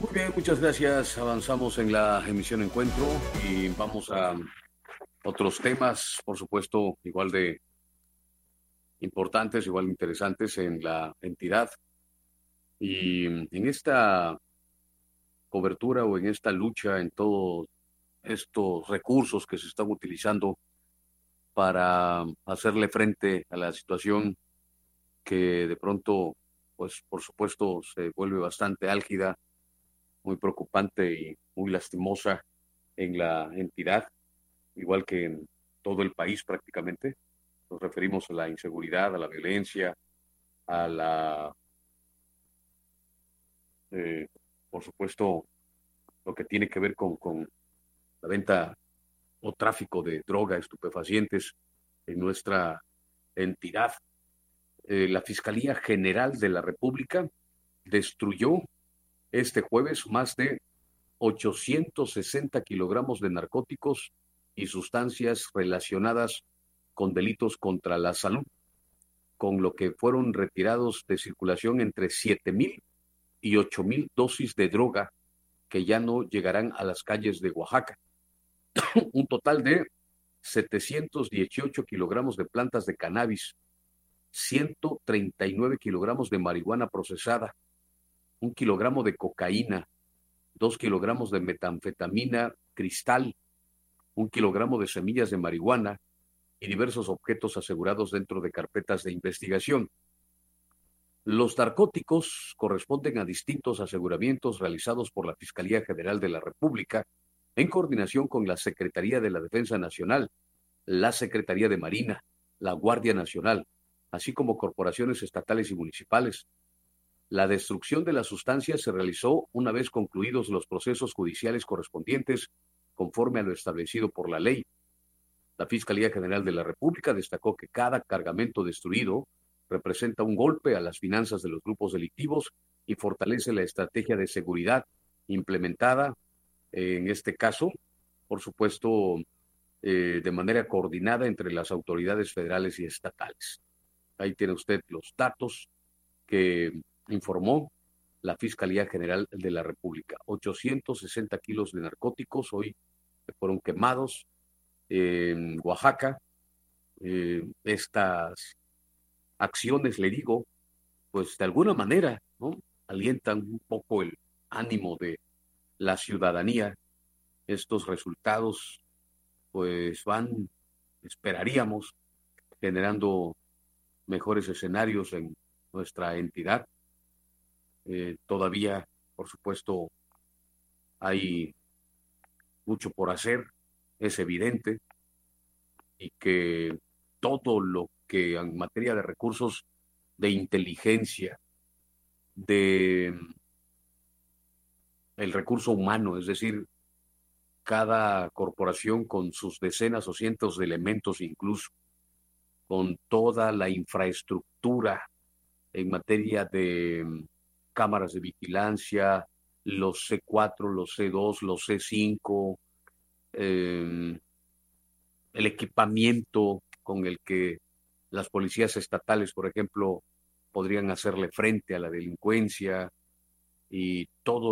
Muy bien, muchas gracias. Avanzamos en la emisión Encuentro y vamos a otros temas, por supuesto, igual de importantes, igual de interesantes en la entidad. Y en esta cobertura o en esta lucha, en todos estos recursos que se están utilizando para hacerle frente a la situación que de pronto, pues por supuesto, se vuelve bastante álgida, muy preocupante y muy lastimosa en la entidad, igual que en todo el país prácticamente. Nos referimos a la inseguridad, a la violencia, a la, eh, por supuesto, lo que tiene que ver con la venta o tráfico de droga, estupefacientes en nuestra entidad. La Fiscalía General de la República destruyó este jueves más de 860 kilogramos de narcóticos y sustancias relacionadas con delitos contra la salud, con lo que fueron retirados de circulación entre 7,000 y 8,000 dosis de droga que ya no llegarán a las calles de Oaxaca. Un total de 718 kilogramos de plantas de cannabis, 139 kilogramos de marihuana procesada, 1 kilogramo de cocaína, 2 kilogramos de metanfetamina cristal, 1 kilogramo de semillas de marihuana y diversos objetos asegurados dentro de carpetas de investigación. Los narcóticos corresponden a distintos aseguramientos realizados por la Fiscalía General de la República en coordinación con la Secretaría de la Defensa Nacional, la Secretaría de Marina, la Guardia Nacional, así como corporaciones estatales y municipales. La destrucción de las sustancias se realizó una vez concluidos los procesos judiciales correspondientes conforme a lo establecido por la ley. La Fiscalía General de la República destacó que cada cargamento destruido representa un golpe a las finanzas de los grupos delictivos y fortalece la estrategia de seguridad implementada, en este caso, por supuesto, de manera coordinada entre las autoridades federales y estatales. Ahí tiene usted los datos que informó la Fiscalía General de la República. 860 kilos de narcóticos hoy fueron quemados en Oaxaca. Estas acciones, le digo, pues de alguna manera, ¿no?, alientan un poco el ánimo de la ciudadanía. Estos resultados, pues van, esperaríamos, generando mejores escenarios en nuestra entidad. Todavía, por supuesto, hay mucho por hacer, es evidente, y que todo lo que en materia de recursos de inteligencia, de el recurso humano, es decir, cada corporación con sus decenas o cientos de elementos, incluso con toda la infraestructura en materia de cámaras de vigilancia, los C4, los C2, los C5, eh, el equipamiento con el que las policías estatales, por ejemplo, podrían hacerle frente a la delincuencia y todo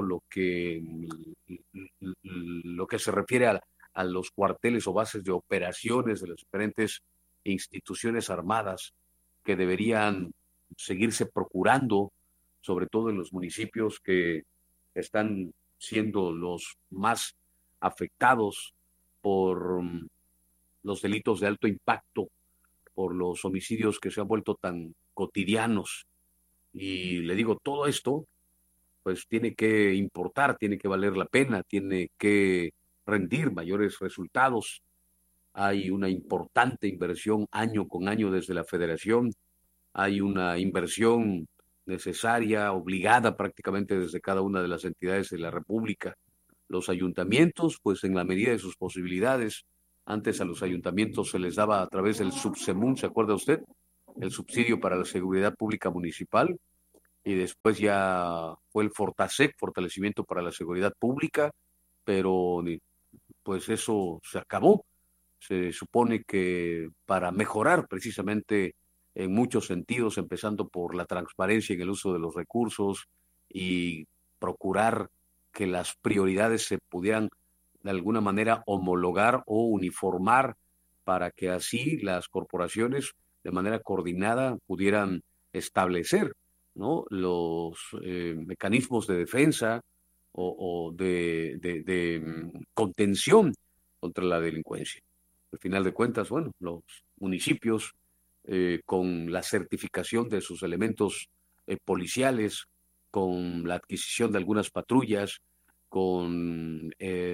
lo que se refiere a los cuarteles o bases de operaciones de las diferentes instituciones armadas que deberían seguirse procurando, sobre todo en los municipios que están siendo los más afectados por los delitos de alto impacto, por los homicidios que se han vuelto tan cotidianos. Y le digo, todo esto pues tiene que importar, tiene que valer la pena, tiene que rendir mayores resultados. Hay una importante inversión año con año desde la federación, hay una inversión necesaria, obligada prácticamente desde cada una de las entidades de la República. Los ayuntamientos, pues en la medida de sus posibilidades, antes a los ayuntamientos se les daba a través del Subsemún, ¿se acuerda usted? El subsidio para la seguridad pública municipal, y después ya fue el Fortasec, fortalecimiento para la seguridad pública, pero pues eso se acabó. Se supone que para mejorar precisamente en muchos sentidos, empezando por la transparencia en el uso de los recursos y procurar que las prioridades se pudieran de alguna manera homologar o uniformar para que así las corporaciones de manera coordinada pudieran establecer, ¿no?, los mecanismos de defensa o de contención contra la delincuencia. Al final de cuentas, bueno, los municipios con la certificación de sus elementos policiales, con la adquisición de algunas patrullas, con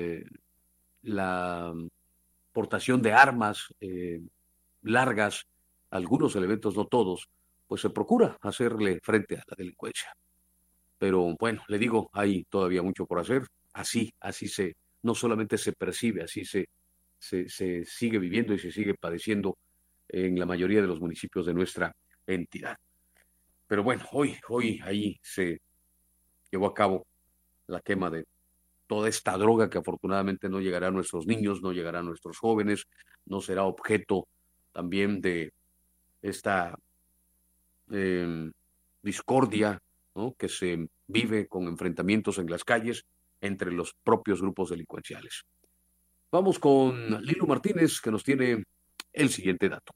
la portación de armas largas, algunos elementos, no todos, pues se procura hacerle frente a la delincuencia. Pero bueno, le digo, hay todavía mucho por hacer. Así no solamente se percibe, así se sigue viviendo y se sigue padeciendo en la mayoría de los municipios de nuestra entidad. Pero bueno, hoy ahí se llevó a cabo la quema de toda esta droga que afortunadamente no llegará a nuestros niños, no llegará a nuestros jóvenes, no será objeto también de esta discordia, ¿no?, que se vive con enfrentamientos en las calles entre los propios grupos delincuenciales. Vamos con Lilo Martínez, que nos tiene el siguiente dato.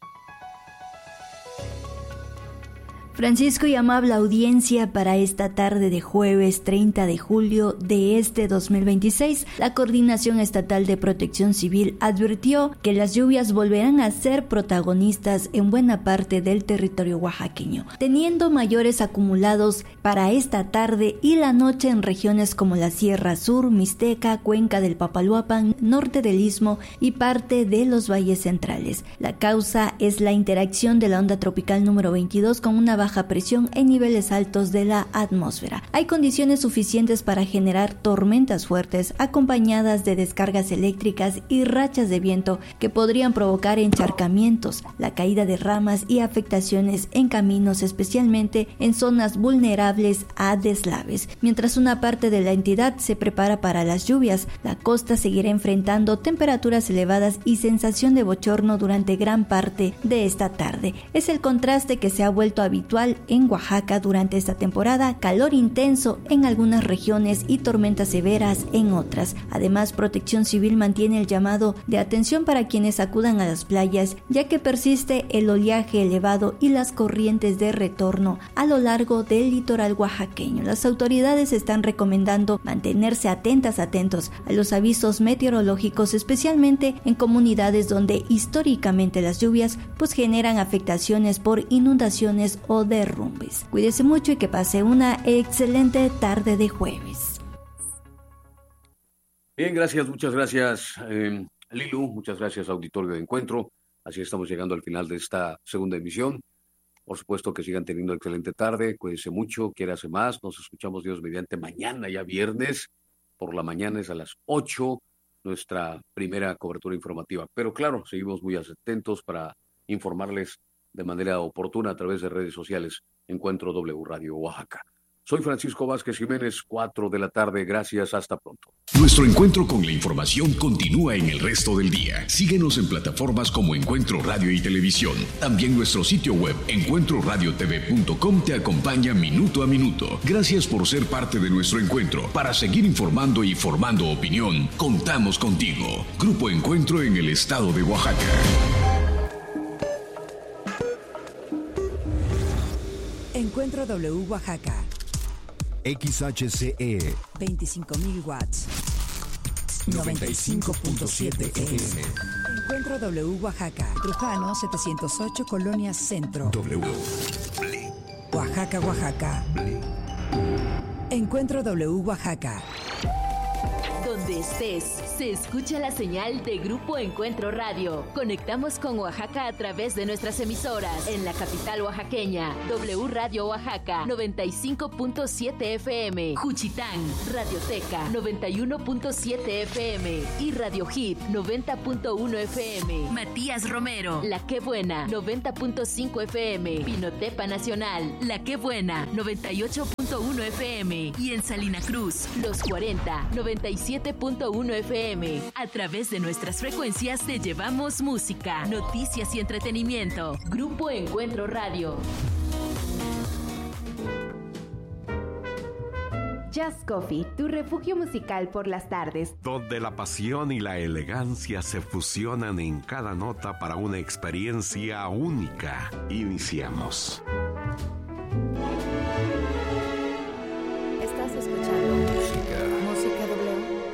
Francisco y amable audiencia, para esta tarde de jueves 30 de julio de este 2026, la Coordinación Estatal de Protección Civil advirtió que las lluvias volverán a ser protagonistas en buena parte del territorio oaxaqueño, teniendo mayores acumulados para esta tarde y la noche en regiones como la Sierra Sur, Mixteca, Cuenca del Papaloapan, norte del Istmo y parte de los valles centrales. La causa es la interacción de la onda tropical número 22 con una baja presión en niveles altos de la atmósfera. Hay condiciones suficientes para generar tormentas fuertes acompañadas de descargas eléctricas y rachas de viento que podrían provocar encharcamientos, la caída de ramas y afectaciones en caminos, especialmente en zonas vulnerables a deslaves. Mientras una parte de la entidad se prepara para las lluvias, la costa seguirá enfrentando temperaturas elevadas y sensación de bochorno durante gran parte de esta tarde. Es el contraste que se ha vuelto habitual en Oaxaca durante esta temporada, calor intenso en algunas regiones y tormentas severas en otras. Además, Protección Civil mantiene el llamado de atención para quienes acudan a las playas, ya que persiste el oleaje elevado y las corrientes de retorno a lo largo del litoral oaxaqueño. Las autoridades están recomendando mantenerse atentos a los avisos meteorológicos, especialmente en comunidades donde históricamente las lluvias pues generan afectaciones por inundaciones o derrumbes. Cuídese mucho y que pase una excelente tarde de jueves. Bien, muchas gracias Lilu, muchas gracias auditorio de Encuentro. Así estamos llegando al final de esta segunda emisión. Por supuesto que sigan teniendo excelente tarde, cuídense mucho, quiérase más. Nos escuchamos Dios mediante mañana, ya viernes, por la mañana es a las 8, nuestra primera cobertura informativa. Pero claro, seguimos muy atentos para informarles de manera oportuna a través de redes sociales. Encuentro W Radio Oaxaca. Soy Francisco Vázquez Jiménez, 4 de la tarde. Gracias, hasta pronto. Nuestro encuentro con la información continúa en el resto del día. Síguenos en plataformas como Encuentro Radio y Televisión. También nuestro sitio web, encuentroradiotv.com, te acompaña minuto a minuto. Gracias por ser parte de nuestro encuentro. Para seguir informando y formando opinión, contamos contigo. Grupo Encuentro en el estado de Oaxaca. Encuentro W Oaxaca. XHCE 25.000 watts. 95.7 FM. Encuentro W Oaxaca. Trujano 708 Colonia Centro. W. Oaxaca, Oaxaca. Encuentro W Oaxaca. Donde estés, se escucha la señal de Grupo Encuentro Radio. Conectamos con Oaxaca a través de nuestras emisoras. En la capital oaxaqueña, W Radio Oaxaca, 95.7 FM. Juchitán, Radioteca, 91.7 FM. Y Radio Hit, 90.1 FM. Matías Romero, La Qué Buena, 90.5 FM. Pinotepa Nacional, La Qué Buena, 98.1 FM. Y en Salina Cruz, Los 40, 97.1 FM. A través de nuestras frecuencias te llevamos música, noticias y entretenimiento. Grupo Encuentro Radio. Jazz Coffee, tu refugio musical por las tardes. Donde la pasión y la elegancia se fusionan en cada nota para una experiencia única. Iniciamos.